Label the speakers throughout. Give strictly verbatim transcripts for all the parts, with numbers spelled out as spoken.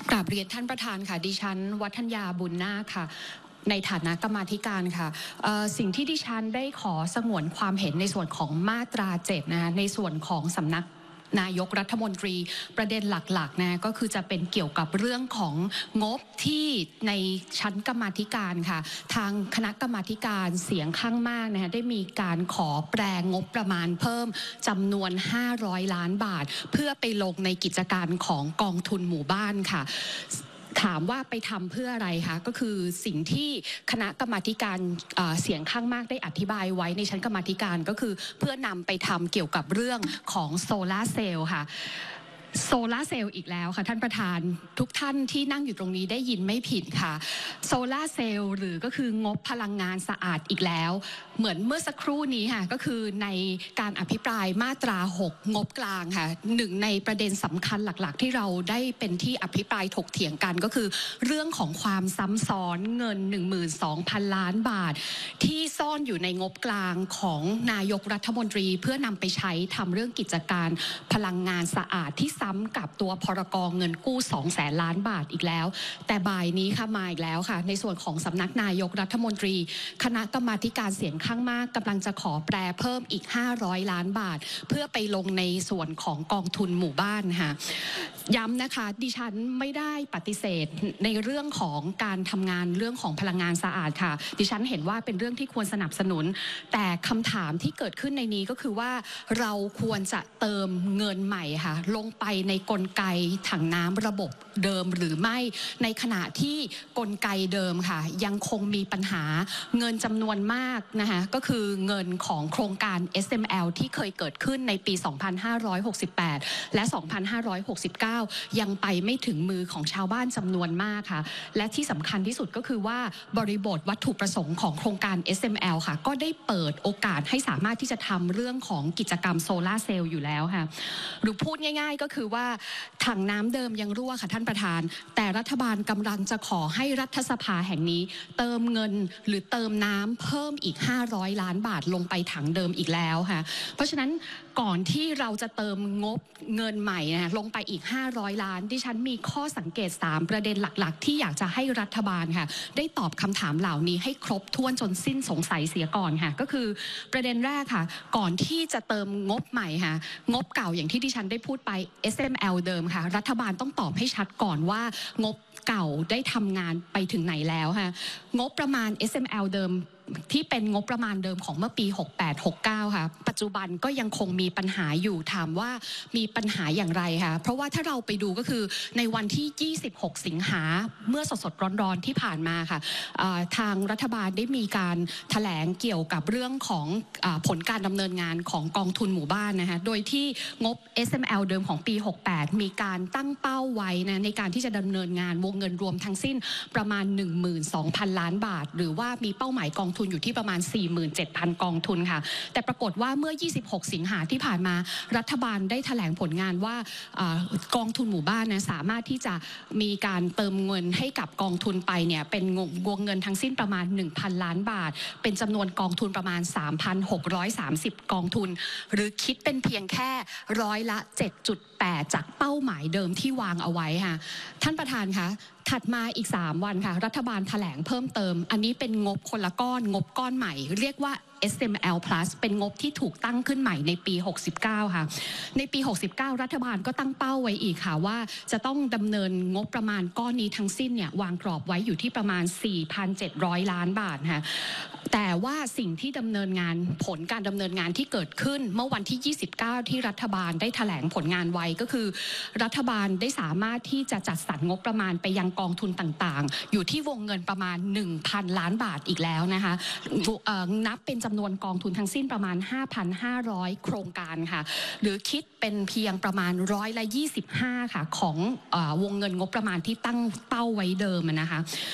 Speaker 1: กราบเรียนท่านประธานค่ะดิฉันวัฒนยาบุญนาคค่ะในฐานะกรรมาธิการค่ะสิ่งที่ดิฉันได้ขอสงวนความเห็นในส่วนของมาตราเจ็ดนะคะในส่วนของสำนักนายกรัฐมนตรีประเด็นหลักๆนะก็คือจะเป็นเกี่ยวกับเรื่องของงบที่ในชั้นกรรมาธิการค่ะทางคณะกรรมาธิการเสียงข้างมากนะคะได้มีการขอแปลงงบประมาณเพิ่มจำนวนห้าร้อยล้านบาทเพื่อไปลงในกิจการของกองทุนหมู่บ้านค่ะถามว่าไปทำเพื่ออะไรคะก็คือสิ่งที่คณะกรรมาธิการเสียงข้างมากได้อธิบายไว้ในชั้นกรรมาธิการก็คือเพื่อนำไปทำเกี่ยวกับเรื่องของโซลาร์เซลล์ค่ะโซลาร์เซลล์อีกแล้วค่ะท่านประธานทุกท่านที่นั่งอยู่ตรงนี้ได้ยินไม่ผิดค่ะโซลาร์เซลล์หรือก็คืองบพลังงานสะอาดอีกแล้วเหมือนเมื่อสักครู่นี้ค่ะก็คือในการอภิปรายมาตราหกงบกลางค่ะหนึ่งในประเด็นสำคัญหลักๆที่เราได้เป็นที่อภิปรายถกเถียงกันก็คือเรื่องของความซ้ำซ้อนเงิน หนึ่งหมื่นสองพัน ล้านบาทที่ซ่อนอยู่ในงบกลางของนายกรัฐมนตรีเพื่อนำไปใช้ทำเรื่องกิจการพลังงานสะอาดที่ซ้ำกับตัวพรกเงินกู้สองแสนล้านบาทอีกแล้วแต่บ่ายนี้ค่ะมาอีกแล้วค่ะในส่วนของสำนักนายกรัฐมนตรีคณะกรรมาธิการเสียงข้างมากกำลังจะขอแปรเพิ่มอีกห้าร้อยล้านบาทเพื่อไปลงในส่วนของกองทุนหมู่บ้านค่ะย้ำนะคะดิฉันไม่ได้ปฏิเสธในเรื่องของการทำงานเรื่องของพลังงานสะอาดค่ะดิฉันเห็นว่าเป็นเรื่องที่ควรสนับสนุนแต่คำถามที่เกิดขึ้นในนี้ก็คือว่าเราควรจะเติมเงินใหม่ค่ะลงไปในกลไกถังน้ำระบบเดิมหรือไม่ในขณะที่กลไกเดิมค่ะยังคงมีปัญหาเงินจำนวนมากนะคะก็คือเงินของโครงการ เอส เอ็ม แอล ที่เคยเกิดขึ้นในปี สองพันห้าร้อยหกสิบแปด และ สองพันห้าร้อยหกสิบเก้า ยังไปไม่ถึงมือของชาวบ้านจำนวนมากค่ะและที่สำคัญที่สุดก็คือว่าบริบทวัตถุประสงค์ของโครงการ เอส เอ็ม แอล ค่ะก็ได้เปิดโอกาสให้สามารถที่จะทำเรื่องของกิจกรรมโซลาร์เซลล์อยู่แล้วค่ะหรือพูดง่ายๆก็คือว่าถังน้ำเดิมยังรั่วค่ะท่านประธานแต่รัฐบาลกำลังจะขอให้รัฐสภาแห่งนี้เติมเงินหรือเติมน้ำเพิ่มอีกห้าร้อยล้านบาทลงไปถังเดิมอีกแล้วค่ะเพราะฉะนั้นก่อนที่เราจะเติมงบเงินใหม่นะลงไปอีกห้าร้อยล้านดิฉันมีข้อสังเกตสามประเด็นหลักๆที่อยากจะให้รัฐบาลค่ะได้ตอบคำถามเหล่านี้ให้ครบถ้วนจนสิ้นสงสัยเสียก่อนค่ะก็คือประเด็นแรกค่ะก่อนที่จะเติมงบใหม่ค่ะงบเก่าอย่างที่ดิฉันได้พูดไป เอส เอ็ม แอล เดิมค่ะรัฐบาลต้องตอบให้ชัดก่อนว่างบเก่าได้ทำงานไปถึงไหนแล้วค่ะงบประมาณ เอส เอ็ม แอล เดิมที่เป็นงบประมาณเดิมของเมื่อปีหกแปด หกเก้าค่ะปัจจุบันก็ยังคงมีปัญหาอยู่ถามว่ามีปัญหาอย่างไรค่ะเพราะว่าถ้าเราไปดูก็คือในวันที่ยี่สิบหกสิงหาเมื่อสดๆร้อนๆที่ผ่านมาค่ะทางรัฐบาลได้มีการแถลงเกี่ยวกับเรื่องของผลการดำเนินงานของกองทุนหมู่บ้านนะคะโดยที่งบ เอส เอ็ม แอล เดิมของปีหกแปดมีการตั้งเป้าไว้นะในการที่จะดำเนินงานวงเงินรวมทั้งสิ้นประมาณ หนึ่งหมื่นสองพัน ล้านบาทหรือว่ามีเป้าหมายกองทุนอยู่ที่ประมาณ สี่หมื่นเจ็ดพัน กองทุนค่ะแต่ปรากฏว่าเมื่อยี่สิบหกสิงหาที่ผ่านมารัฐบาลได้แถลงผลงานว่ากองทุนหมู่บ้านนะสามารถที่จะมีการเติมเงินให้กับกองทุนไปเนี่ยเป็นวงเงินทั้งสิ้นประมาณ หนึ่งพัน ล้านบาทเป็นจำนวนกองทุนประมาณ สามพันหกร้อยสามสิบ กองทุนหรือคิดเป็นเพียงแค่ร้อยละ เจ็ดจุดแปด จากเป้าหมายเดิมที่วางเอาไว้ค่ะท่านประธานคะถัดมาอีกสามวันค่ะรัฐบาลแถลงเพิ่มเติมอันนี้เป็นงบคนละก้อนงบก้อนใหม่เรียกว่า เอส เอ็ม แอล plus เป็นงบที่ถูกตั้งขึ้นใหม่ในปีหกสิบเก้าค่ะในปีหกสิบเก้ารัฐบาลก็ตั้งเป้าไว้อีกค่ะว่าจะต้องดำเนินงบประมาณก้อนนี้ทั้งสิ้นเนี่ยวางกรอบไว้อยู่ที่ประมาณ สี่พันเจ็ดร้อย ล้านบาทค่ะแต่ว่าสิ่งที่ดำเนินงานผลการดำเนินงานที่เกิดขึ้นเมื่อวันที่ยี่สิบเก้าที่รัฐบาลได้แถลงผลงานไว้ก็คือรัฐบาลได้สามารถที่จะจัดสรรงบประมาณไปยังกองทุนต่างๆอยู่ที่วงเงินประมาณ หนึ่งพัน ล้านบาทอีกแล้วนะคะนับเป็นจำนวนกองทุนทั้งสิ้นประมาณ ห้าพันห้าร้อย โครงการค่ะหรือคิดเป็นเพียงประมาณร้อยละยี่สิบห้าค่ะของเอ่อวงเงินงบประมาณที่ตั้งเป้าไว้เดิมนะคะ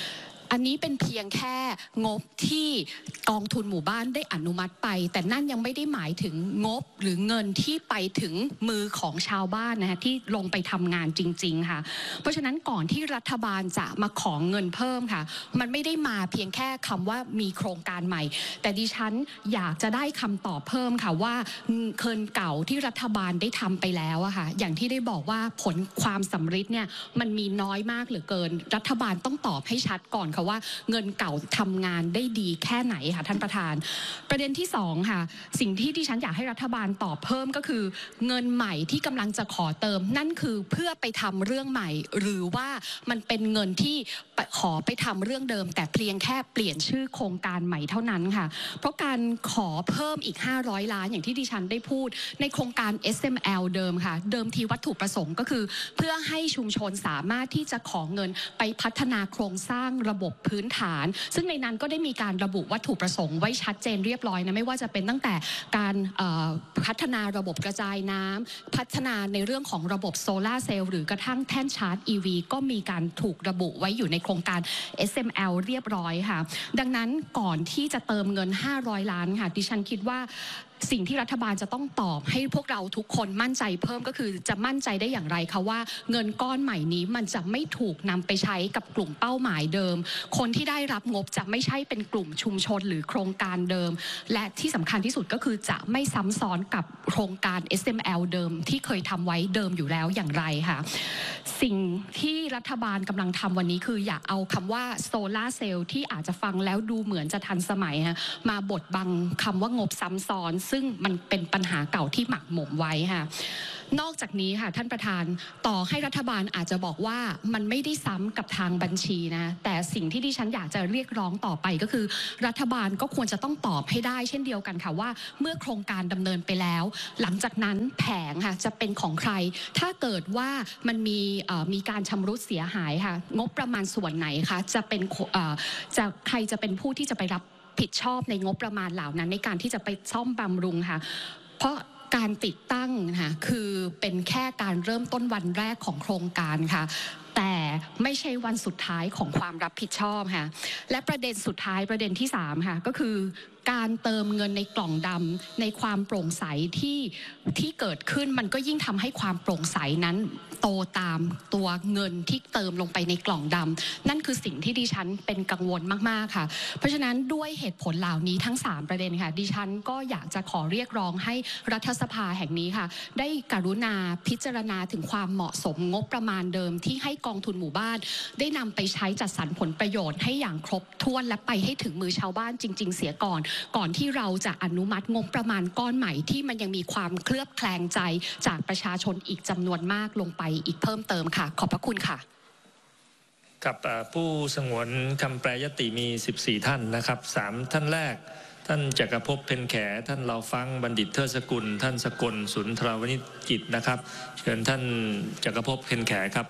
Speaker 1: อันนี้เป็นเพียงแค่งบที่กองทุนหมู่บ้านได้อนุมัติไปแต่นั่นยังไม่ได้หมายถึงงบหรือเงินที่ไปถึงมือของชาวบ้านนะคะที่ลงไปทำงานจริงๆค่ะเพราะฉะนั้นก่อนที่รัฐบาลจะมาขอเงินเพิ่มค่ะมันไม่ได้มาเพียงแค่คำว่ามีโครงการใหม่แต่ดิฉันอยากจะได้คำตอบเพิ่มค่ะว่าเงินเก่าที่รัฐบาลได้ทำไปแล้วอะค่ะอย่างที่ได้บอกว่าผลความสำเร็จเนี่ยมันมีน้อยมากเหลือเกินรัฐบาลต้องตอบให้ชัดก่อนค่ะว่าเงินเก่าทำงานได้ดีแค่ไหนค่ะท่านประธานประเด็นที่สองค่ะสิ่งที่ดิฉันอยากให้รัฐบาลตอบเพิ่มก็คือเงินใหม่ที่กำลังจะขอเติมนั่นคือเพื่อไปทำเรื่องใหม่หรือว่ามันเป็นเงินที่ขอไปทำเรื่องเดิมแต่เพียงแค่เปลี่ยนชื่อโครงการใหม่เท่านั้นค่ะเพราะการขอเพิ่มอีกห้าร้อยล้านอย่างที่ดิฉันได้พูดในโครงการ เอส เอ็ม แอล เดิมค่ะเดิมทีวัตถุประสงค์ก็คือเพื่อให้ชุมชนสามารถที่จะขอเงินไปพัฒนาโครงสร้างระบบพื้นฐานซึ่งในนั้นก็ได้มีการระบุวัตถุประสงค์ไว้ชัดเจนเรียบร้อยนะไม่ว่าจะเป็นตั้งแต่การพัฒนาระบบกระจายน้ำพัฒนาในเรื่องของระบบโซลาร์เซลล์หรือกระทั่งแท่นชาร์จ อี วี ก็มีการถูกระบุไว้อยู่ในโครงการ เอส เอ็ม แอล เรียบร้อยค่ะดังนั้นก่อนที่จะเติมเงินห้าร้อยล้านค่ะดิฉันคิดว่าสิ่งที่รัฐบาลจะต้องตอบให้พวกเราทุกคนมั่นใจเพิ่มก็คือจะมั่นใจได้อย่างไรคะว่าเงินก้อนใหม่นี้มันจะไม่ถูกนำไปใช้กับกลุ่มเป้าหมายเดิมคนที่ได้รับงบจะไม่ใช่เป็นกลุ่มชุมชนหรือโครงการเดิมและที่สำคัญที่สุดก็คือจะไม่ซ้ำซ้อนกับโครงการ เอส เอ็ม แอล เดิมที่เคยทำไว้เดิมอยู่แล้วอย่างไรค่ะสิ่งที่รัฐบาลกำลังทำวันนี้คืออย่าเอาคำว่าโซลาร์เซลล์ที่อาจจะฟังแล้วดูเหมือนจะทันสมัยฮะมาบดบังคำว่างบซ้ำซ้อนซึ่งมันเป็นปัญหาเก่าที่หมักหมมไว้ค่ะนอกจากนี้ค่ะท่านประธานต่อให้รัฐบาลอาจจะบอกว่ามันไม่ได้ซ้ำกับทางบัญชีนะแต่สิ่งที่ดิฉันอยากจะเรียกร้องต่อไปก็คือรัฐบาลก็ควรจะต้องตอบให้ได้เช่นเดียวกันค่ะว่าเมื่อโครงการดำเนินไปแล้วหลังจากนั้นแผงค่ะจะเป็นของใครถ้าเกิดว่ามันมีมีการชำรุดเสียหายค่ะงบประมาณส่วนไหนคะจะเป็นจะใครจะเป็นผู้ที่จะไปรับผิดชอบในงบประมาณเหล่านั้นในการที่จะไปซ่อมบำรุงค่ะเพราะการติดตั้งนะคะคือเป็นแค่การเริ่มต้นวันแรกของโครงการค่ะแต่ไม่ใช่วันสุดท้ายของความรับผิดชอบค่ะและประเด็นสุดท้ายประเด็นที่สามค่ะก็คือการเติมเงินในกล่องดำในความโปร่งใสที่ที่เกิดขึ้นมันก็ยิ่งทำให้ความโปร่งใสนั้นโตตามตัวเงินที่เติมลงไปในกล่องดำนั่นคือสิ่งที่ดิฉันเป็นกังวลมากๆค่ะเพราะฉะนั้นด้วยเหตุผลเหล่านี้ทั้งสามประเด็นค่ะดิฉันก็อยากจะขอเรียกร้องให้รัฐสภาแห่งนี้ค่ะได้กรุณาพิจารณาถึงความเหมาะสมงบประมาณเดิมที่ให้กองทุนหมู่บ้านได้นำไปใช้จัดสรรผลประโยชน์ให้อย่างครบถ้วนและไปให้ถึงมือชาวบ้านจริงๆเสียก่อนก่อนที่เราจะอนุมัติงบประมาณก้อนใหม่ที่มันยังมีความเคลือบแคลงใจจากประชาชนอีกจำนวนมากลงไปอีกเพิ่มเติมค่ะขอบพระคุณค่ะ
Speaker 2: กับผู้สงวนคำแปรยติมีสิบสี่ท่านนะครับสามท่านแรกท่านจักรภพเพ็ญแขท่านเราฟังบัณฑิตเทิดสกุลท่านสกลสุนทรวณิชกิจนะครับเชิญท่านจักรภพเพ็ญแขครับ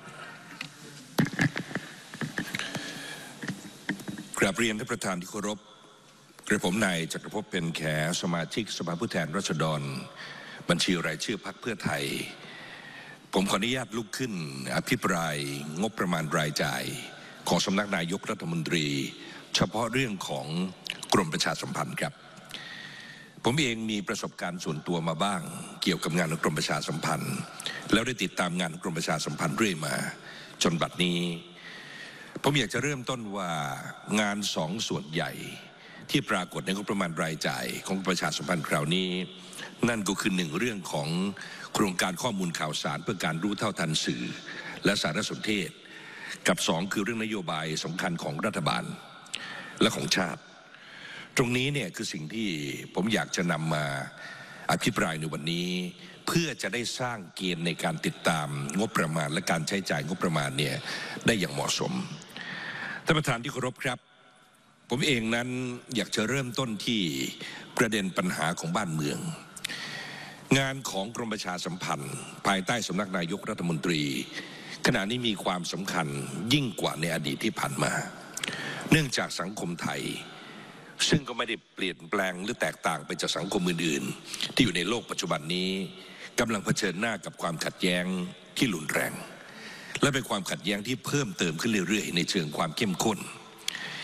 Speaker 3: กราบเรียนท่านประธานที่เคารพกระผมนายจักรภพเพ็ญแขสมาชิกสภาผู้แทนราษฎรบัญชีรายชื่อพรรคเพื่อไทยผมขออนุญาตลุกขึ้นอภิปรายงบประมาณรายจ่ายของสำนักนายกรัฐมนตรีเฉพาะเรื่องของกรมประชาสัมพันธ์ครับผมเองมีประสบการณ์ส่วนตัวมาบ้างเกี่ยวกับงานของกรมประชาสัมพันธ์แล้วได้ติดตามงานของกรมประชาสัมพันธ์เรื่อยมาจนบัดนี้ผมอยากจะเริ่มต้นว่างานสองส่วนใหญ่ที่ปรากฏในงบประมาณรายจ่ายของประชาสัมพันธ์คราวนี้นั่นก็คือหนึ่งเรื่องของโครงการข้อมูลข่าวสารเพื่อการรู้เท่าทันสื่อและสารสนเทศกับสองคือเรื่องนโยบายสำคัญของรัฐบาลและของชาติตรงนี้เนี่ยคือสิ่งที่ผมอยากจะนำมาอภิปรายในวันนี้เพื่อจะได้สร้างเกณฑ์ในการติดตามงบประมาณและการใช้จ่ายงบประมาณเนี่ยได้อย่างเหมาะสมท่านประธานที่เคารพครับผมเองนั้นอยากจะเริ่มต้นที่ประเด็นปัญหาของบ้านเมืองงานของกรมประชาสัมพันธ์ภายใต้สำนักนายกรัฐมนตรีขณะนี้มีความสำคัญยิ่งกว่าในอดีตที่ผ่านมาเนื่องจากสังคมไทยซึ่งก็ไม่ได้เปลี่ยนแปลงหรือแตกต่างไปจากสังคมอื่นๆที่อยู่ในโลกปัจจุบันนี้กำลังเผชิญหน้ากับความขัดแย้งที่รุนแรงและเป็นความขัดแย้งที่เพิ่มเติมขึ้นเรื่อยๆในเชิงความเข้มข้น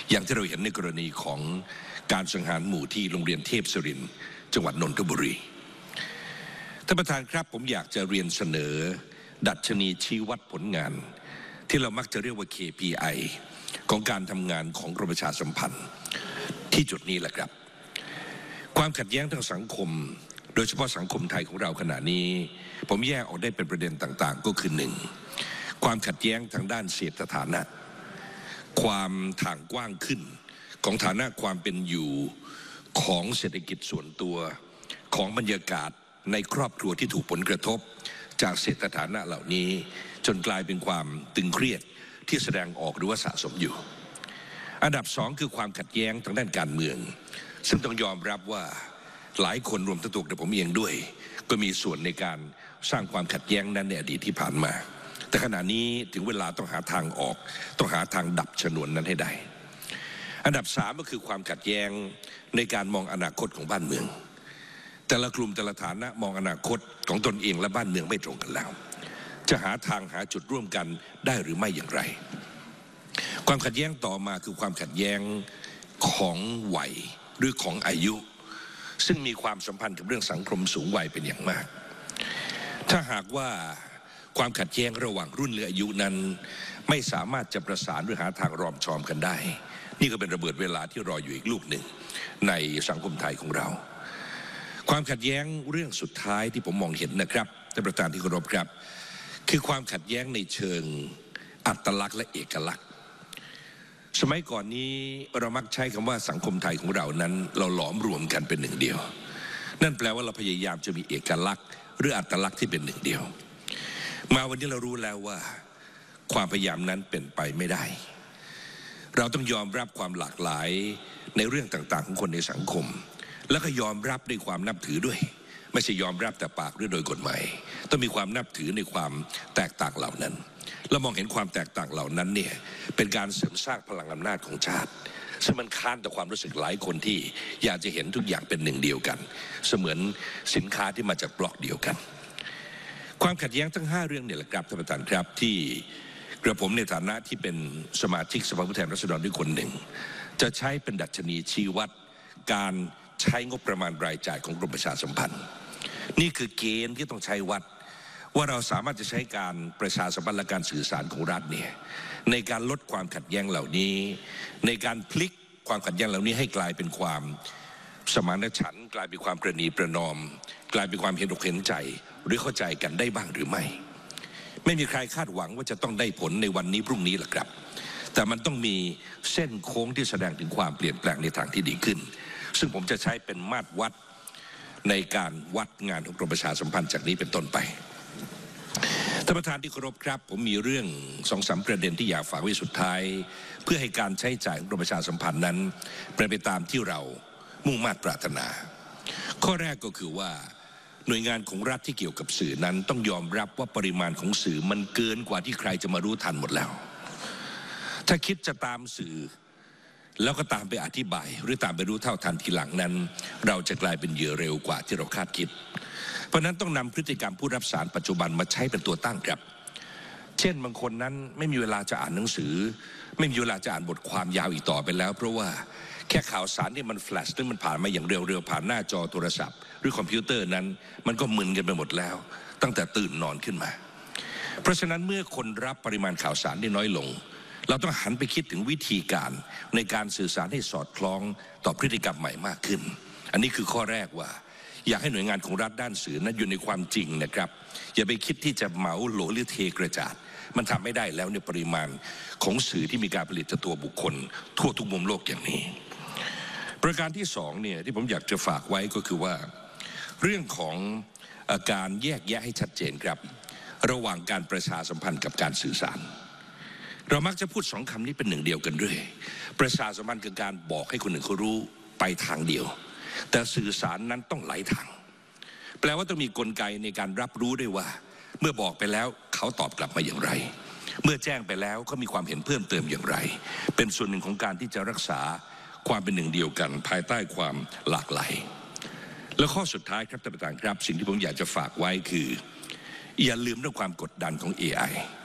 Speaker 3: อย่างที่เราเห็นในกรณีของการสังหารหมู่ที่โรงเรียนเทพศิรินทร์จังหวัดนนทบุรีท่านประธานครับผมอยากจะเรียนเสนอดัชนีชี้วัดผลงานที่เรามักจะเรียกว่า เค พี ไอ ของการทำงานของกรมประชาสัมพันธ์ที่จุดนี้แหละครับความขัดแย้งทางสังคมโดยเฉพาะสังคมไทยของเราขณะนี้ผมแยกออกได้เป็นประเด็นต่างๆก็คือหนึ่งความขัดแย้งทางด้านเศรษฐฐานะความถ่างกว้างขึ้นของฐานะความเป็นอยู่ของเศรษฐกิจส่วนตัวของบรรยากาศในครอบครัวที่ถูกผลกระทบจากเศรษฐฐานะเหล่านี้จนกลายเป็นความตึงเครียดที่แสดงออกหรือว่าสะสมอยู่อันดับสองคือความขัดแย้งทางด้านการเมืองซึ่งต้องยอมรับว่าหลายคนรวมทั้งตัวผมเองด้วยก็มีส่วนในการสร้างความขัดแย้งนั้นในอดีตที่ผ่านมาแต่ขณะนี้ถึงเวลาต้องหาทางออกต้องหาทางดับฉนวนนั้นให้ได้อันดับสามก็คือความขัดแย้งในการมองอนาคตของบ้านเมืองแต่ละกลุ่มแต่ละฐานะมองอนาคตของตนเองและบ้านเมืองไม่ตรงกันแล้วจะหาทางหาจุดร่วมกันได้หรือไม่อย่างไรความขัดแย้งต่อมาคือความขัดแย้งของวัยหรือของอายุซึ่งมีความสัมพันธ์กับเรื่องสังคมสูงวัยเป็นอย่างมากถ้าหากว่าความขัดแย้งระหว่างรุ่นหรืออายุนั้นไม่สามารถจะประสานหรือหาทางรอมชอมกันได้นี่ก็เป็นระเบิดเวลาที่รออยู่อีกลูกหนึ่งในสังคมไทยของเราความขัดแย้งเรื่องสุดท้ายที่ผมมองเห็นนะครับท่านประธานที่เคารพครับคือความขัดแย้งในเชิงอัตลักษณ์และเอกลักษณ์สมัยก่อนนี้เรามักใช้คำว่าสังคมไทยของเรานั้นเราหลอมรวมกันเป็นหนึ่งเดียวนั่นแปลว่าเราพยายามจะมีเอกลักษณ์หรืออัตลักษณ์ที่เป็นหนึ่งเดียวมาวันนี้เรารู้แล้วว่าความพยายามนั้นเป็นไปไม่ได้เราต้องยอมรับความหลากหลายในเรื่องต่างๆของคนในสังคมแล้วก็ยอมรับด้วยความนับถือด้วยไม่ใช่ยอมรับแต่ปากหรือโดยกฎหมายต้องมีความนับถือในความแตกต่างเหล่านั้นและมองเห็นความแตกต่างเหล่านั้นเนี่ยเป็นการเสริมสร้างพลังอำนาจของชาติซึ่งมันค้านต่อความรู้สึกหลายคนที่อยากจะเห็นทุกอย่างเป็นหนึ่งเดียวกันเสมือนสินค้าที่มาจากบล็อกเดียวกันความขัดแย้งทั้งห้าเรื่องเนี่ยแหละครับท่านประธานครับที่กระผมในฐานะที่เป็นสมาชิกสภาผู้แทนราษฎรด้วยคนหนึ่งจะใช้เป็นดัชนีชี้วัดการใช้งบประมาณรายจ่ายของกรมประชาสัมพันธ์นี่คือเกณฑ์ที่ต้องใช้วัดว่าเราสามารถจะใช้การประชาสัมพันธ์และการสื่อสารของรัฐเนี่ยในการลดความขัดแย้งเหล่านี้ในการพลิกความขัดแย้งเหล่านี้ให้กลายเป็นความสมานฉันท์กลายเป็นความประนีประนอมกลายเป็นความเห็นอกเห็นใจหรือเข้าใจกันได้บ้างหรือไม่ไม่มีใครคาดหวังว่าจะต้องได้ผลในวันนี้พรุ่งนี้หรอกครับแต่มันต้องมีเส้นโค้งที่แสดงถึงความเปลี่ยนแปลงในทางที่ดีขึ้นซึ่งผมจะใช้เป็นมาตรวัดในการวัดงานของกรมประชาสัมพันธ์จากนี้เป็นต้นไปท่านประธานที่เคารพครับผมมีเรื่องสองสามประเด็นที่อยากฝากไว้สุดท้ายเพื่อให้การใช้จ่ายของกรมประชาสัมพันธ์นั้นเป็นไปตามที่เรามุ่งมั่นปรารถนาข้อแรกก็คือว่าหน่วยงานของรัฐที่เกี่ยวกับสื่อนั้นต้องยอมรับว่าปริมาณของสื่อมันเกินกว่าที่ใครจะมารู้ทันหมดแล้วถ้าคิดจะตามสื่อแล้วก็ตามไปอธิบายหรือตามไปรู้เท่าทันทีหลังนั้นเราจะกลายเป็นเหยื่อเร็วกว่าที่เราคาดคิดเพราะนั้นต้องนำพฤติกรรมผู้รับสารปัจจุบันมาใช้เป็นตัวตั้งครับเช่นบางคนนั้นไม่มีเวลาจะอ่านหนังสือไม่มีเวลาจะอ่านบทความยาวอีกต่อไปแล้วเพราะว่าแค่ข่าวสารที่มันแฟลชที่มันผ่านมาอย่างเร็วๆผ่านหน้าจอโทรศัพท์หรือคอมพิวเตอร์นั้นมันก็มึนกันไปหมดแล้วตั้งแต่ตื่นนอนขึ้นมาเพราะฉะนั้นเมื่อคนรับปริมาณข่าวสารได้น้อยลงเราต้องหันไปคิดถึงวิธีการในการสื่อสารให้สอดคล้องต่อพฤติกรรมใหม่มากขึ้นอันนี้คือข้อแรกว่าอยากให้หน่วยงานของรัฐด้านสื่อนั้นอยู่ในความจริงนะครับอย่าไปคิดที่จะเหมาโหลหรือเทกระจาดมันทำไม่ได้แล้วในปริมาณของสื่อที่มีการผลิตจากตัวบุคคลทั่วทุกมุมโลกอย่างนี้ประการที่สองเนี่ยที่ผมอยากจะฝากไว้ก็คือว่าเรื่องของการแยกแยะให้ชัดเจนครับระหว่างการประชาสัมพันธ์กับการสื่อสารเรามักจะพูดสองคำนี้เป็นหนึ่งเดียวกันเรื่อยประชาสัมพันธ์คือการบอกให้คนอื่นเขารู้ไปทางเดียวแต่สื่อสารนั้นต้องหลายทางแปลว่าต้องมีกลไกในการรับรู้ด้วยว่าเมื่อบอกไปแล้วเขาตอบกลับมาอย่างไรเมื่อแจ้งไปแล้วเขามีความเห็นเพิ่มเติมอย่างไรเป็นส่วนหนึ่งของการที่จะรักษาความเป็นหนึ่งเดียวกันภายใต้ความหลากหลายและข้อสุดท้ายครับท่านประธานครับสิ่งที่ผมอยากจะฝากไว้คืออย่าลืมเรื่องความกดดันของ เอ ไอ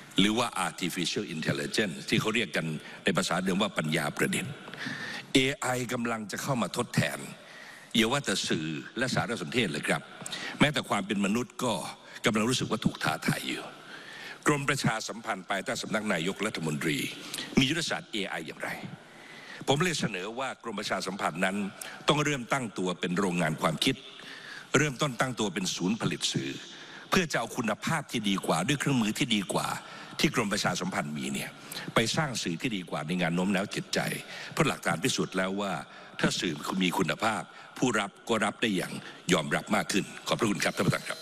Speaker 3: หรือว่า artificial intelligence ที่เขาเรียกกันในภาษาเดิมว่าปัญญาประดิษฐ์ เอ ไอ กำลังจะเข้ามาทดแทนอย่าว่าแต่สื่อและสารสนเทศเลยครับแม้แต่ความเป็นมนุษย์ก็กำลังรู้สึกว่าถูกท้าทายอยู่กรมประชาสัมพันธ์ภายใต้สำนักนายกรัฐมนตรีมียุทธศาสตร์ เอ ไอ อย่างไรผมเลยเสนอว่ากรมประชาสัมพันธ์นั้นต้องเริ่มตั้งตัวเป็นโรงงานความคิดเริ่มต้นตั้งตัวเป็นศูนย์ผลิตสื่อเพื่อจะเอาคุณภาพที่ดีกว่าด้วยเครื่องมือที่ดีกว่าที่กรมประชาสัมพันธ์มีเนี่ยไปสร้างสื่อที่ดีกว่าในงานโน้มน้าวจิตใจเพราะหลักการพิสูจน์แล้วว่าถ้าสื่อมีคุณภาพผู้รับก็รับได้อย่างยอมรับมากขึ้นขอบพระคุณครับท่านประธานครับ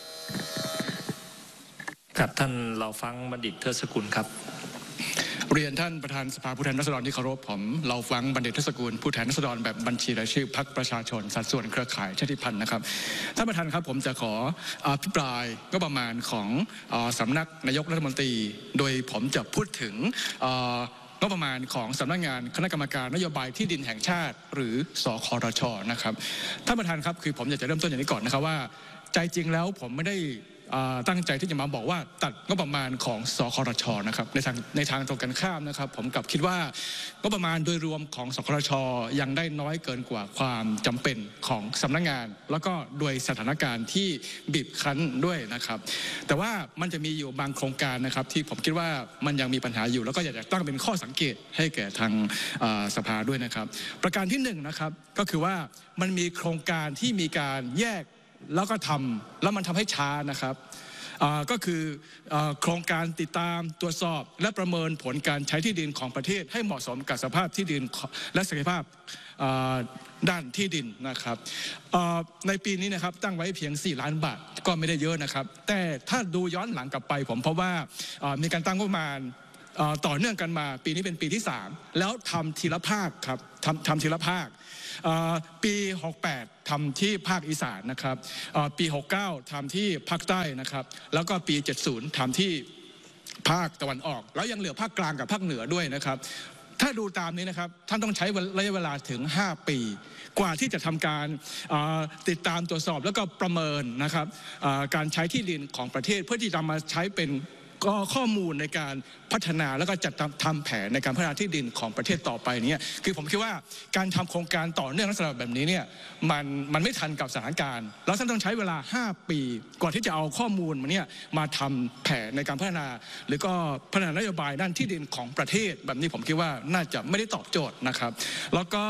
Speaker 2: ครับท่านเราฟังบัณฑิตเทิดสกุลครับ
Speaker 4: เรียนท่านประธานสภาผู้แทนราษฎรที่เคารพผมเราฟังบัณฑิตเทิดสกุลผู้แทนราษฎรแบบบัญชีรายชื่อพรรคประชาชนสัดส่วนเครือข่ายชาติพันธุ์นะครับท่านประธานครับผมจะขออภิปรายงบประมาณของสำนักนายกรัฐมนตรีโดยผมจะพูดถึงงบประมาณของสำนักงานคณะกรรมการนโยบายที่ดินแห่งชาติหรือสครช.นะครับท่านประธานครับคือผมอยากจะเริ่มต้นอย่างนี้ก่อนนะครับว่าใจจริงแล้วผมไม่ได้ตั้งใจที่จะมาบอกว่าตัดงบประมาณของสครช.นะครับในทางในทางตรงกันข้ามนะครับผมกลับคิดว่างบประมาณโดยรวมของสครช.ยังได้น้อยเกินกว่าความจำเป็นของสำนักงานแล้วก็โดยสถานการณ์ที่บีบคั้นด้วยนะครับแต่ว่ามันจะมีอยู่บางโครงการนะครับที่ผมคิดว่ามันยังมีปัญหาอยู่แล้วก็อยากจะตั้งเป็นข้อสังเกตให้แก่ทางสภาด้วยนะครับประการที่หนึ่งนะครับก็คือว่ามันมีโครงการที่มีการแยกแล้วก็ทำแล้วมันทำให้ช้านะครับก็คือโครงการติดตามตรวจสอบและประเมินผลการใช้ที่ดินของประเทศให้เหมาะสมกับสภาพที่ดินและศักยภาพด้านที่ดินนะครับในปีนี้นะครับตั้งไว้เพียงสี่ล้านบาทก็ไม่ได้เยอะนะครับแต่ถ้าดูย้อนหลังกลับไปผมเพราะว่ามีการตั้งงบประมาณต่อเนื่องกันมาปีนี้เป็นปีที่สามแล้วทำทีละภาคครับทำทำทีละภาคปีหกสิบแปดทำที่ภาคอีสานนะครับปีหกสิบเก้าทำที่ภาคใต้นะครับแล้วก็ปีเจ็ดสิบทำที่ภาคตะวันออกแล้วยังเหลือภาคกลางกับภาคเหนือด้วยนะครับถ้าดูตามนี้นะครับท่านต้องใช้ระยะเวลาถึงห้าปีกว่าที่จะทำการติดตามตรวจสอบแล้วก็ประเมินนะครับการใช้ที่ดินของประเทศเพื่อที่จะมาใช้เป็นก็ข้อมูลในการพัฒนาแล้วก็จัดทำแผนในการพัฒนาที่ดินของประเทศต่อไปเนี่ยคือผมคิดว่าการทำโครงการต่อเนื่องลักษณะแบบนี้เนี่ยมันมันไม่ทันกับสถานการณ์แล้วท่านต้องใช้เวลาห้าปีกว่าที่จะเอาข้อมูลมาเนี่ยมาทำแผนในการพัฒนาหรือก็พัฒนานโยบายด้านที่ดินของประเทศแบบนี้ผมคิดว่าน่าจะไม่ได้ตอบโจทย์นะครับแล้วก็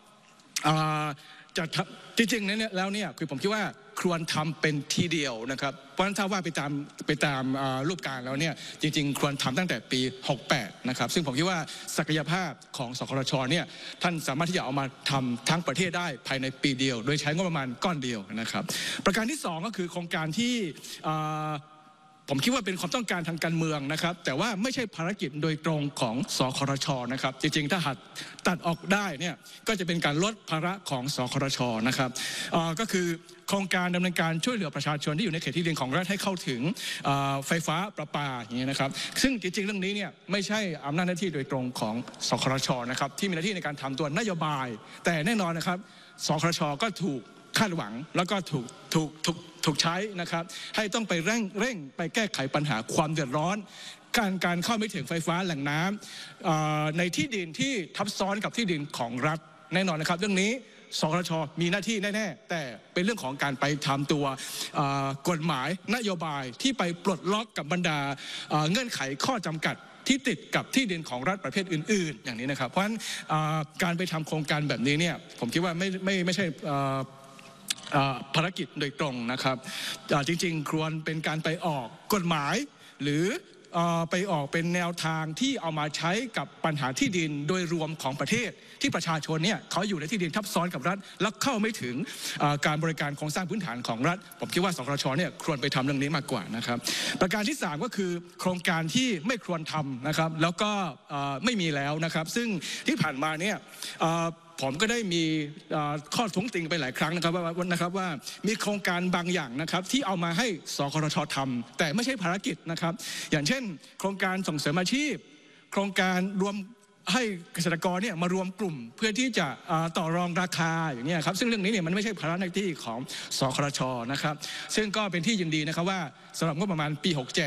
Speaker 4: จะจริงๆเนี่ยแล้วเนี่ยคือผมคิดว่าควรทำเป็นทีเดียวนะครับเพราะฉะนั้นถ้าว่าไปตามไปตามรูปการแล้วเนี่ยจริงๆควรทำตั้งแต่ปีหกสิบแปดนะครับซึ่งผมคิดว่าศักยภาพของสครช.เนี่ยท่านสามารถที่จะเอามาทำทั้งประเทศได้ภายในปีเดียวโดยใช้งบประมาณก้อนเดียวนะครับประการที่สองก็คือโครงการที่ผมคิดว่าเป็นความต้องการทางการเมืองนะครับแต่ว่าไม่ใช่ภารกิจโดยตรงของสครช.นะครับจริงๆถ้าหัดตัดออกได้เนี่ยก็จะเป็นการลดภาระของสครช.นะครับก็คือโครงการดำเนินการช่วยเหลือประชาชนที่อยู่ในเขตที่ดินของรัฐให้เข้าถึงไฟฟ้าประปาอย่างนี้นะครับซึ่งจริงๆเรื่องนี้เนี่ยไม่ใช่อำนาจหน้าที่โดยตรงของสครช.นะครับที่มีหน้าที่ในการทำตัวนโยบายแต่แน่นอนนะครับสครช.ก็ถูกคาดหวังแล้วก็ถูกถูกถูกถูกใช้นะครับให้ต้องไปเร่งเร่งไปแก้ไขปัญหาความเดือดร้อนการการเข้าไม่ถึงไฟฟ้าแหล่งน้ำในที่ดินที่ทับซ้อนกับที่ดินของรัฐแน่นอนนะครับเรื่องนี้สครช.มีหน้าที่แน่ๆแต่เป็นเรื่องของการไปทำตัวกฎหมายนโยบายที่ไปปลดล็อกกับบรรดาเงื่อนไขข้อจำกัดที่ติดกับที่ดินของรัฐประเภทอื่นๆอย่างนี้นะครับเพราะฉะนั้นการไปทำโครงการแบบนี้เนี่ยผมคิดว่าไม่ไม่ไม่ใช่ภารกิจโดยตรงนะครับจริงๆควรเป็นการไปออกกฎหมายหรือไปออกเป็นแนวทางที่เอามาใช้กับปัญหาที่ดินโดยรวมของประเทศที่ประชาชนเนี่ยเขาอยู่ในที่ดินทับซ้อนกับรัฐแล้วเข้าไม่ถึงการบริการโครงสร้างพื้นฐานของรัฐผมคิดว่าสครช.เนี่ยควรไปทำเรื่องนี้มากกว่านะครับประการที่สามก็คือโครงการที่ไม่ควรทำนะครับแล้วก็ไม่มีแล้วนะครับซึ่งที่ผ่านมาเนี่ยผมก็ได้มีข้อท้วงติงไปหลายครั้งนะครับว่านะครับว่ามีโครงการบางอย่างนะครับที่เอามาให้สครช.ทำแต่ไม่ใช่ภารกิจนะครับอย่างเช่นโครงการส่งเสริมอาชีพโครงการรวมให้เกษตรกรเนี่ยมารวมกลุ่มเพื่อที่จะต่อรองราคาอย่างนี้ครับซึ่งเรื่องนี้เนี่ยมันไม่ใช่ภาระหน้าที่ของสครช.นะครับซึ่งก็เป็นที่ยินดีนะครับว่าสำหรับงบประมาณปีหกสิบเจ็ด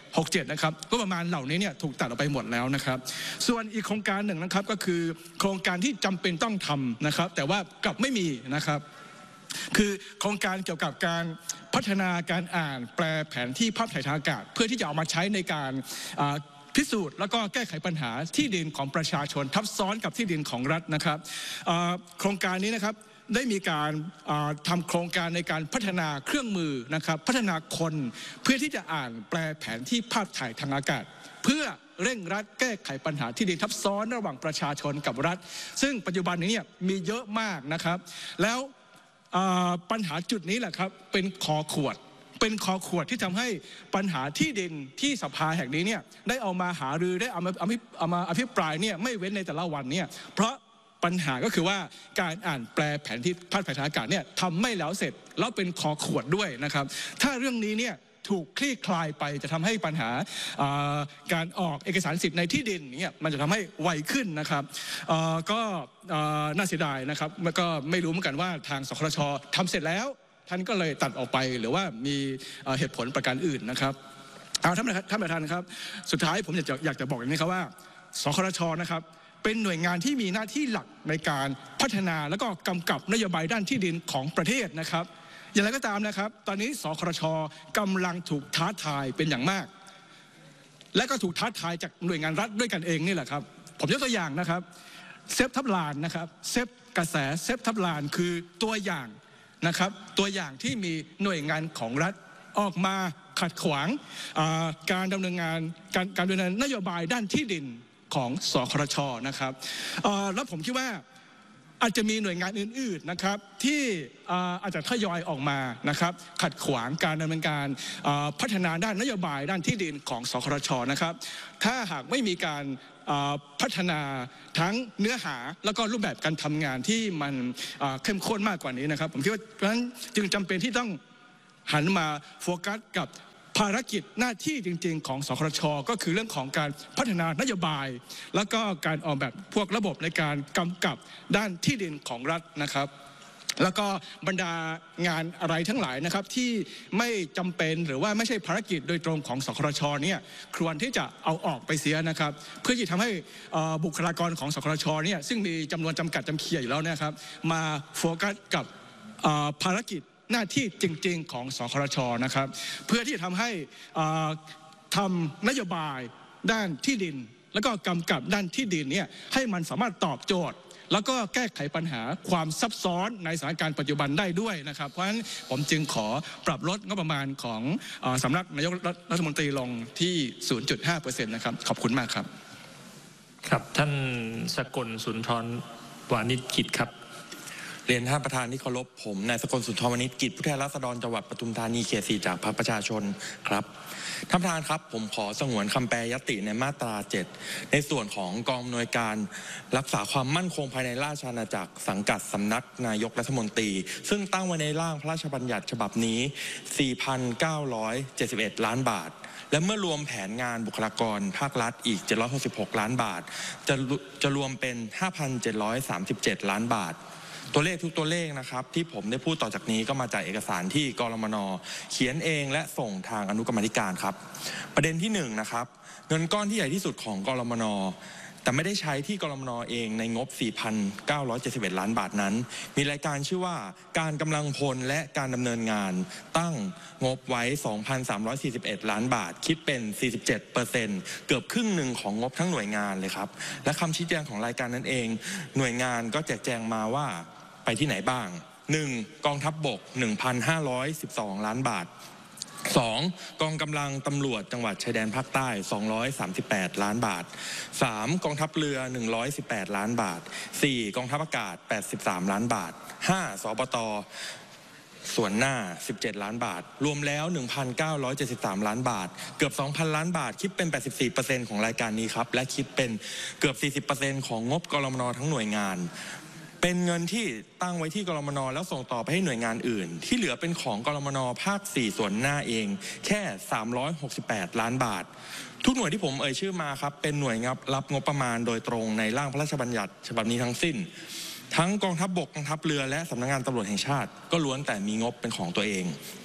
Speaker 4: หกเจ็ดนะครับก็ประมาณเหล่านี้เนี่ยถูกตัดออกไปหมดแล้วนะครับส่วนอีกโครงการหนึ่งนะครับก็คือโครงการที่จำเป็นต้องทำนะครับแต่ว่ากลับไม่มีนะครับคือโครงการเกี่ยวกับการพัฒนาการอ่านแปลแผนที่ภาพถ่ายทางอากาศเพื่อที่จะเอามาใช้ในการพิสูจน์แล้วก็แก้ไขปัญหาที่ดินของประชาชนทับซ้อนกับที่ดินของรัฐนะครับโครงการนี้นะครับได้มีการทำโครงการในการพัฒนาเครื่องมือนะครับพัฒนาคนเพื่อที่จะอ่านแปลแผนที่ภาพถ่ายทางอากาศเพื่อเร่งรัดแก้ไขปัญหาที่ดินทับซ้อนระหว่างประชาชนกับรัฐซึ่งปัจจุบันนี้เนี่ยมีเยอะมากนะครับแล้วปัญหาจุดนี้แหละครับเป็นคอขวดเป็นคอขวดที่ทำให้ปัญหาที่ดินที่สภาแห่งนี้เนี่ยได้เอามาหารือได้เอามาเอามาอภิปรายเนี่ยไม่เว้นในแต่ละวันเนี่ยเพราะปัญหาก็คือว่าการอ่านแปลแผนที่ภาพถ่ายทางอากาศเนี่ยทำไม่แล้วเสร็จแล้วเป็นคอขวดด้วยนะครับถ้าเรื่องนี้เนี่ยถูกคลี่คลายไปจะทำให้ปัญหาการออกเอกสารสิทธิ์ในที่ดินเนี่ยมันจะทำให้ไวขึ้นนะครับก็น่าเสียดายนะครับแล้วก็ไม่รู้เหมือนกันว่าทางสคชทำเสร็จแล้วท่านก็เลยตัดออกไปหรือว่ามีเหตุผลประการอื่นนะครับเอาท่านท่านประธานครับสุดท้ายผมอยากจะอยากจะบอกอย่างนี้ครับว่าสคชนะครับเป็นหน่วยงานที่มีหน้าที่หลักในการพัฒนาและก็กำกับนโยบายด้านที่ดินของประเทศนะครับอย่างไรก็ตามนะครับตอนนี้สคชกำลังถูกท้าทายเป็นอย่างมากและก็ถูกท้าทายจากหน่วยงานรัฐด้วยกันเองนี่แหละครับผมยกตัวอย่างนะครับเซฟทับลานนะครับเซฟกระแสเซฟทับลานคือตัวอย่างนะครับตัวอย่างที่มีหน่วยงานของรัฐออกมาขัดขวางการดำเนินงานการการดำเนินนโยบายด้านที่ดินของสคชนะครับแล้วผมคิดว่าอาจจะมีหน่วยงานอื่นๆนะครับที่อาจจะทยอยออกมานะครับขัดขวางการดำเนินการพัฒนาด้านนโยบายด้านที่ดินของสคชนะครับถ้าหากไม่มีการพัฒนาทั้งเนื้อหาแล้วก็รูปแบบการทำงานที่มันเข้มข้นมากกว่านี้นะครับผมคิดว่าเพราะฉะนั้นจึงจำเป็นที่ต้องหันมาโฟกัสกับภารกิจหน้าที่จริงๆของสคชก็คือเรื่องของการพัฒนานโยบายแล้วก็การออกแบบพวกระบบในการกำกับด้านที่ดินของรัฐนะครับแล้วก็บรรดางานอะไรทั้งหลายนะครับที่ไม่จำเป็นหรือว่าไม่ใช่ภารกิจโดยตรงของสคชเนี่ยควรที่จะเอาออกไปเสียนะครับเพื่อที่ทำให้บุคลากรของสคชเนี่ยซึ่งมีจำนวนจำกัดจำเคียอยู่แล้วนะครับมาโฟกัสกับภารกิจหน้าที่จริงๆของสคชนะครับเพื่อที่จะทำให้ทำนโยบายด้านที่ดินแล้วก็กำกับด้านที่ดินเนี่ยให้มันสามารถตอบโจทย์แล้วก็แก้ไขปัญหาความซับซ้อนในสถานการณ์ปัจจุบันได้ด้วยนะครับเพราะฉะนั้นผมจึงขอปรับลดงบประมาณของสำนักนายกรัฐมนตรีลงที่ ศูนย์จุดห้าเปอร์เซ็นต์ นะครับขอบคุณมากครับ
Speaker 2: ครับท่านสกลสุนทรวานิชกิจครับ
Speaker 5: เรียนท่านประธานที่เคารพผมนายสกลสุนทรวานิชกิจผู้แทนราษฎรจังหวัดปทุมธานีเขตสี่จากพรรคประชาชนครับท่านประธานครับผมขอสงวนคำแปลยติในมาตราเจ็ดในส่วนของกองอำนวยการรักษาความมั่นคงภายในราชอาณาจักรสังกัดสำนักนายกรัฐมนตรีซึ่งตั้งไว้ในร่างพระราชบัญญัติฉบับนี้ สี่พันเก้าร้อยเจ็ดสิบเอ็ด ล้านบาทและเมื่อรวมแผนงานบุคลากรภาครัฐอีกเจ็ดร้อยหกสิบหกล้านบาทจะจะรวมเป็น ห้าพันเจ็ดร้อยสามสิบเจ็ด ล้านบาทตัวเลขทุกตัวเลขนะครับที่ผมได้พูดต่อจากนี้ก็มาจากเอกสารที่กรมน.เขียนเองและส่งทางอนุกรรมาธิการครับประเด็นที่หนึ่งนะครับเงินก้อนที่ใหญ่ที่สุดของกรมน.แต่ไม่ได้ใช้ที่กรมน.เองในงบ สี่พันเก้าร้อยเจ็ดสิบเอ็ด ล้านบาทนั้นมีรายการชื่อว่าการกำลังพลและการดำเนินงานตั้งงบไว้ สองพันสามร้อยสี่สิบเอ็ด ล้านบาทคิดเป็น สี่สิบเจ็ดเปอร์เซ็นต์ เกือบครึ่งหนึ่งของงบทั้งหน่วยงานเลยครับและคำชี้แจงของรายการนั้นเองหน่วยงานก็แจกแจงมาว่าไปที่ไหนบ้าง หนึ่ง กองทัพบก หนึ่งพันห้าร้อยสิบสอง ล้านบาท สอง กองกำลังตำรวจจังหวัดชายแดนภาคใต้สองร้อยสามสิบแปด ล้านบาท สาม กองทัพเรือหนึ่งร้อยสิบแปด ล้านบาท สี่ กองทัพอากาศแปดสิบสาม ล้านบาท ห้า สปต.ส่วนหน้าสิบเจ็ดล้านบาทรวมแล้ว หนึ่งพันเก้าร้อยเจ็ดสิบสาม ล้านบาทเกือบ สองพัน ล้านบาทคิดเป็น แปดสิบสี่เปอร์เซ็นต์ ของรายการนี้ครับและคิดเป็นเกือบ สี่สิบเปอร์เซ็นต์ ของงบกรมน.ทั้งหน่วยงานเป็นเงินที่ตั้งไว้ที่กรมน.แล้วส่งต่อไปให้หน่วยงานอื่นที่เหลือเป็นของกรมน.ภาคสี่ส่วนหน้าเองแค่สามร้อยหกสิบแปดล้านบาททุกหน่วยที่ผมเอ่ยชื่อมาครับเป็นหน่วยรับงบประมาณโดยตรงในร่างพระราชบัญญัติฉบับนี้ทั้งสิ้นทั้งกองทัพบกกองทัพเรือและสำนักงานตำรวจแห่งชาติก็ล้วนแต่มีงบเป็นของตัวเอง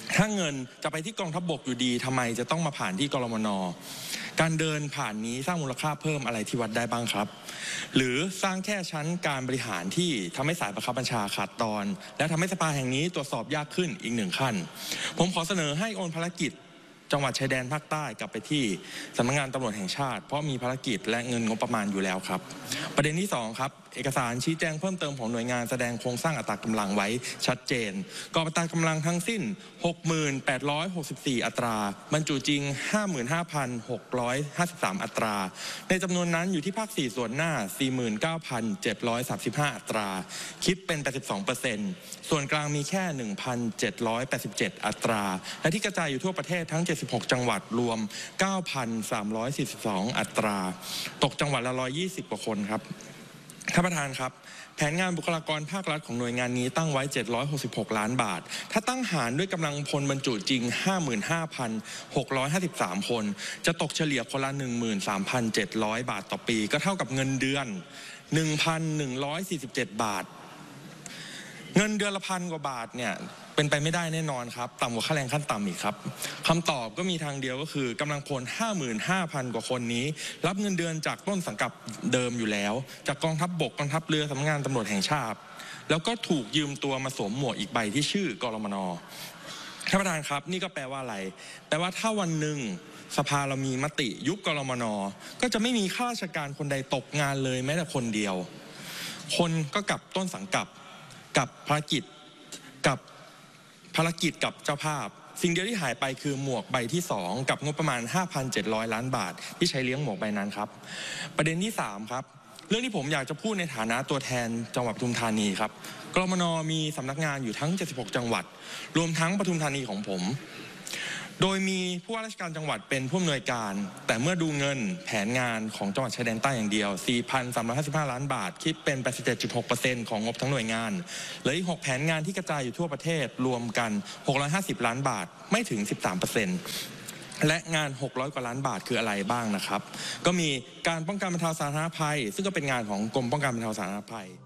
Speaker 5: ถ้าเงินจะไปที่กองทัพบกอยู่ดีทำไมจะต้องมาผ่านที่กรมน.การเดินผ่านนี้สร้างมูลค่าเพิ่มอะไรที่วัดได้บ้างครับหรือสร้างแค่ชั้นการบริหารที่ทำให้สายบังคับบัญชาขาดตอนและทำให้สภาแห่งนี้ตรวจสอบยากขึ้นอีกหนึ่งขั้นผมขอเสนอให้โอนภารกิจจังหวัดชายแดนภาคใต้กลับไปที่สำนักงานตำรวจแห่งชาติเพราะมีภารกิจและเงินงบประมาณอยู่แล้วครับประเด็นที่สองครับเอกสารชี้แจงเพิ่มเติมของหน่วยงานแสดงโครงสร้างอัตรากำลังไว้ชัดเจนกองอัตรากำลังทั้งสิ้น หกหมื่นแปดร้อยหกสิบสี่ อัตราบรรจุจริง ห้าหมื่นห้าพันหกร้อยห้าสิบสาม อัตราในจำนวนนั้นอยู่ที่ภาคสี่ส่วนหน้า สี่หมื่นเก้าพันเจ็ดร้อยสามสิบห้า อัตราคิดเป็น แปดสิบสองเปอร์เซ็นต์ ส่วนกลางมีแค่ หนึ่งพันเจ็ดร้อยแปดสิบเจ็ด อัตราและที่กระจายอยู่ทั่วประเทศทั้งเจ็ดสิบหกจังหวัดรวม เก้าพันสามร้อยสี่สิบสอง อัตราตกจังหวัดละหนึ่งร้อยยี่สิบกว่าคนครับท่านประธานครับแผนงานบุคลากรภาครัฐของหน่วยงานนี้ตั้งไว้เจ็ดร้อยหกสิบหกล้านบาทถ้าตั้งหารด้วยกำลังพลบรรจุจริง ห้าหมื่นห้าพันหกร้อยห้าสิบสาม คนจะตกเฉลี่ยคนละ หนึ่งหมื่นสามพันเจ็ดร้อย บาทต่อปีก็เท่ากับเงินเดือน หนึ่งพันหนึ่งร้อยสี่สิบเจ็ด บาทเงินเดือนละพันกว่าบาทเนี่ยเป็นไปไม่ได้แน่นอนครับต่ำกว่าค่าแรงขั้นต่ำอีกครับคำตอบก็มีทางเดียวก็คือกำลังพล ห้าหมื่นห้าพัน กว่าคนนี้รับเงินเดือนจากต้นสังกัดเดิมอยู่แล้วจากกองทัพบกกองทัพเรือสำนักงานตำรวจแห่งชาติแล้วก็ถูกยืมตัวมาสวมหมวกอีกใบที่ชื่อกรมน.ท่านประธานครับนี่ก็แปลว่าอะไรแปลว่าถ้าวันหนึ่งสภาเรามีมติยุบกรมน.ก็จะไม่มีข้าราชการคนใดตกงานเลยแม้แต่คนเดียวคนก็กลับต้นสังกัดกับภารกิจกับภารกิจกับเจ้าภาพสิ่งเดียวที่หายไปคือหมวกใบที่สองกับงบประมาณ ห้าพันเจ็ดร้อย ล้านบาทที่ใช้เลี้ยงหมวกใบนั้นครับประเด็นที่สามครับเรื่องที่ผมอยากจะพูดในฐานะตัวแทนจังหวัดปทุมธานีครับกรมน.มีสำนักงานอยู่ทั้งเจ็ดสิบหกจังหวัดรวมทั้งปทุมธานีของผมโดยมีผู้ว่าราชการจังหวัดเป็นผู้อำนวยการแต่เมื่อดูเงินแผนงานของจังหวัดชายแดนใต้อย่างเดียว สี่พันสามร้อยห้าสิบห้า ล้านบาทคิดเป็น แปดสิบเจ็ดจุดหกเปอร์เซ็นต์ ของงบทั้งหน่วยงานเหลืออีกหกแผนงานที่กระจายอยู่ทั่วประเทศรวมกันหกร้อยห้าสิบล้านบาทไม่ถึง สิบสามเปอร์เซ็นต์ และงานหกร้อยกว่าล้านบาทคืออะไรบ้างนะครับก็มีการป้องกันบรรเทาสาธารณภัยซึ่งก็เป็นงานของกรมป้องกันบรรเทาสาธารณภัย